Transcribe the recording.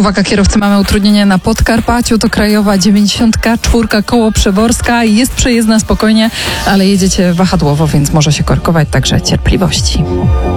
Uwaga, kierowcy, mamy utrudnienie na Podkarpaciu, to krajowa 94, koło Przeworska. Jest przejezdna spokojnie, ale jedziecie wahadłowo, więc może się korkować, także cierpliwości.